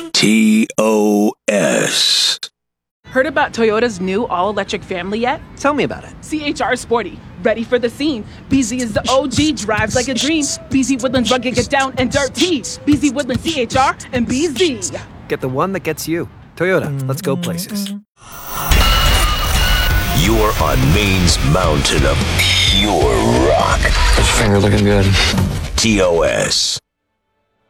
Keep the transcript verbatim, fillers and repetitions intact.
T O S. Heard about Toyota's new all-electric family yet? Tell me about it. C H R Sporty, ready for the scene. B Z is the O G, drives like a dream. B Z Woodlands rugged, get down and dirty. B Z Woodlands C H R and B Z. Get the one that gets you. Toyota, let's go places. You're on Maine's mountain of pure rock. His finger looking good. T O S.